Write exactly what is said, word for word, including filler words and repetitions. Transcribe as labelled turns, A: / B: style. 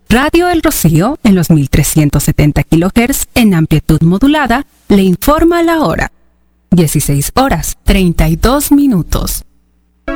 A: Radio El Rocío, en los mil trescientos setenta kilohertz en amplitud modulada, le informa la hora. dieciséis horas, treinta y dos minutos.